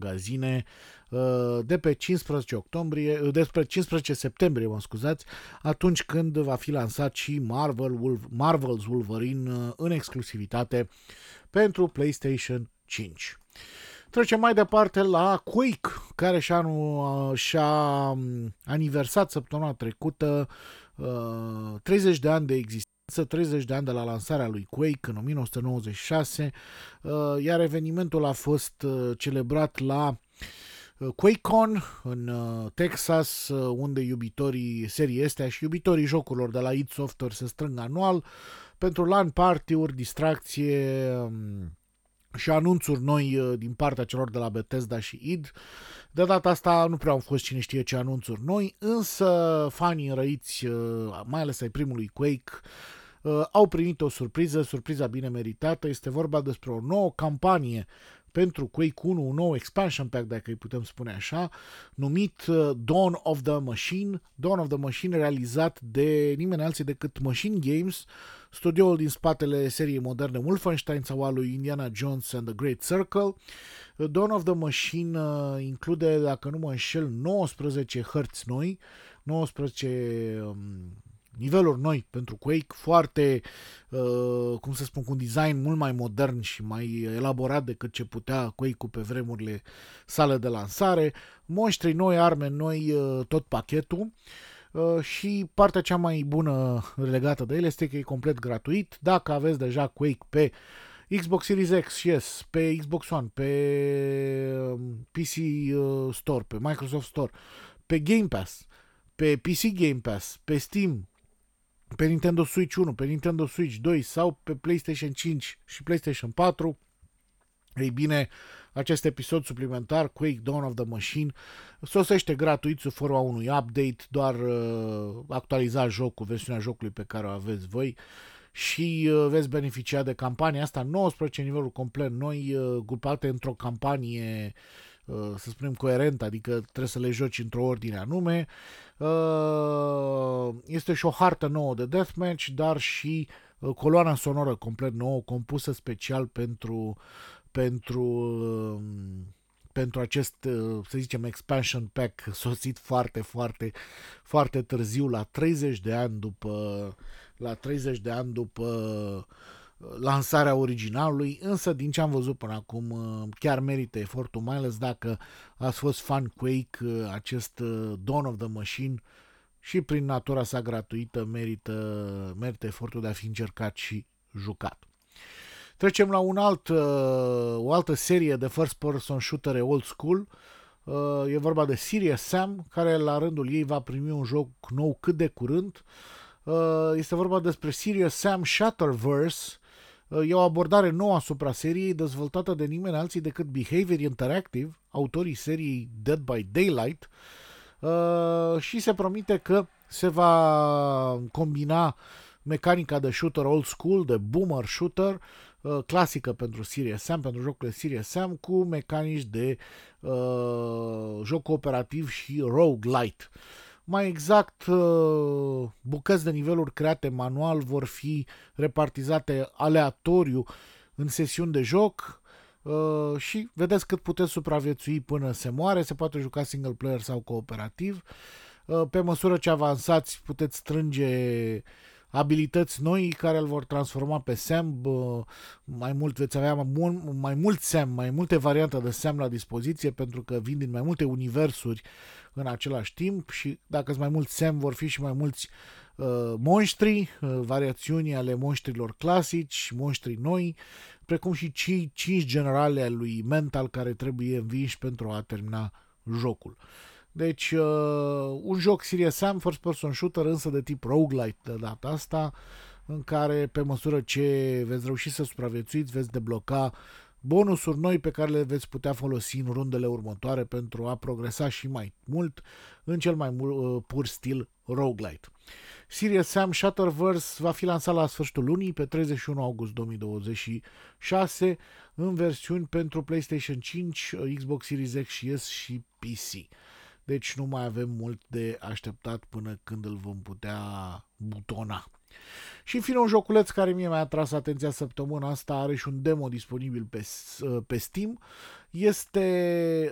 magazine de pe 15 octombrie, despre 15 septembrie, mă scuzați, atunci când va fi lansat și Marvel's Wolverine în exclusivitate pentru PlayStation 5. Trecem mai departe la Quake, care și-a aniversat săptămâna trecută 30 de ani de existență, 30 de ani de la lansarea lui Quake în 1996, iar evenimentul a fost celebrat la QuakeCon în Texas, unde iubitorii serii astea și iubitorii jocurilor de la id Software se strâng anual pentru LAN party-uri, distracție și anunțuri noi din partea celor de la Bethesda și id. De data asta nu prea au fost cine știe ce anunțuri noi, însă fanii înrăiți, mai ales ai primului Quake, au primit o surpriza bine meritată. Este vorba despre o nouă campanie pentru Quake 1, un nou expansion pack, dacă îi putem spune așa, numit Dawn of the Machine. Dawn of the Machine realizat de nimeni alții decât Machine Games, studioul din spatele seriei moderne Wolfenstein sau al lui Indiana Jones and the Great Circle. Dawn of the Machine include, dacă nu mă înșel, 19 hărți noi, 19 niveluri noi pentru Quake, foarte, cum să spun, cu un design mult mai modern și mai elaborat decât ce putea Quake-ul pe vremurile sale de lansare, monștri noi, arme noi, tot pachetul. Și partea cea mai bună legată de el este că e complet gratuit. Dacă aveți deja Quake pe Xbox Series X, yes, pe Xbox One, pe PC Store, pe Microsoft Store, pe Game Pass, pe PC Game Pass, pe Steam, pe Nintendo Switch 1, pe Nintendo Switch 2 sau pe PlayStation 5 și PlayStation 4, ei bine, acest episod suplimentar, Quake Dawn of the Machine, sosește gratuit sub forma unui update, doar actualizați jocul, versiunea jocului pe care o aveți voi și veți beneficia de campania asta, 19 niveluri complet noi, grupate într-o campanie, să spunem, coerentă, adică trebuie să le joci într-o ordine anume. Este și o hartă nouă de deathmatch, dar și coloana sonoră complet nouă, compusă special pentru acest, să zicem, expansion pack sosit foarte, foarte, foarte târziu, la 30 de ani după lansarea originalului, însă din ce am văzut până acum chiar merită efortul, mai ales dacă ați fost fan Quake, acest Dawn of the Machine și prin natura sa gratuită merită efortul de a fi încercat și jucat. Trecem la o altă serie de first person shooter old school. E vorba de Serious Sam, care la rândul ei va primi un joc nou cât de curând. Este vorba despre Serious Sam Shatterverse. E o abordare nouă asupra seriei, dezvoltată de nimeni alții decât Behavior Interactive, autorii seriei Dead by Daylight, și se promite că se va combina mecanica de shooter old school, de boomer shooter, clasică pentru Serious Sam, pentru jocurile Serious Sam, cu mecanici de joc cooperativ și roguelite. Mai exact, bucăți de niveluri create manual vor fi repartizate aleatoriu în sesiuni de joc și vedeți cât puteți supraviețui până se moare. Se poate juca single player sau cooperativ. Pe măsură ce avansați, puteți strânge abilități noi care îl vor transforma pe Sam. Mai mult veți avea mai mult Sam, mai multe variante de Sam la dispoziție, pentru că vin din mai multe universuri în același timp și dacă sunt mai mulți Sam, vor fi și mai mulți monștri, variațiuni ale monștrilor clasici, monștri noi, precum și 5 generale al lui Mental care trebuie învinși pentru a termina jocul. Deci, un joc Serious Sam, first person shooter, însă de tip roguelite de data asta, în care pe măsură ce veți reuși să supraviețuiți, veți debloca bonusuri noi pe care le veți putea folosi în rundele următoare pentru a progresa și mai mult în cel mai pur stil roguelite. Serious Sam Shatterverse va fi lansat la sfârșitul lunii, pe 31 august 2026, în versiuni pentru PlayStation 5, Xbox Series X și S și PC. Deci nu mai avem mult de așteptat până când îl vom putea butona. Și în fine, un joculeț care mie mi-a atras atenția săptămâna asta, are și un demo disponibil pe Steam, este